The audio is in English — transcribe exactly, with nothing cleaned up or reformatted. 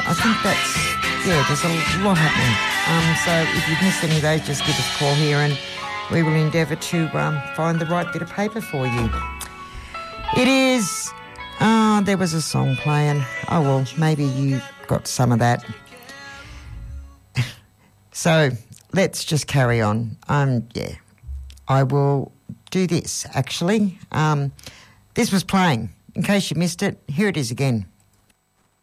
I think that's, yeah, there's a lot happening. Um, so if you've missed any of those, just give us a call here and we will endeavour to um, find the right bit of paper for you. It is, oh, there was a song playing. Oh, well, maybe you got some of that. So let's just carry on. Um, yeah, I will do this, actually. Um, this was playing. In case you missed it, here it is again.